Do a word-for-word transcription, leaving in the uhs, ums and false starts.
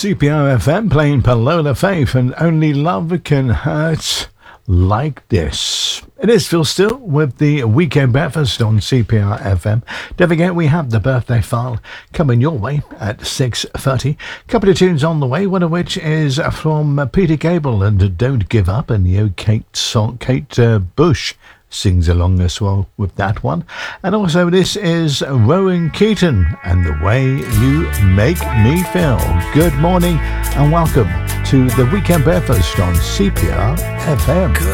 C P R F M playing Palola Faith and Only Love Can Hurt Like This. It is Phil Still with the Weekend Breakfast on C P R F M. Don't forget we have the birthday file coming your way at six thirty. Couple of tunes on the way, one of which is from Peter Gabriel and Don't Give Up, and you know, Kate, song, Kate uh, Bush sings along as well with that one. And also this is Rowan Keaton and The Way You Make Me Feel. Good morning and welcome to the Weekend Breakfast on C P R F M. Good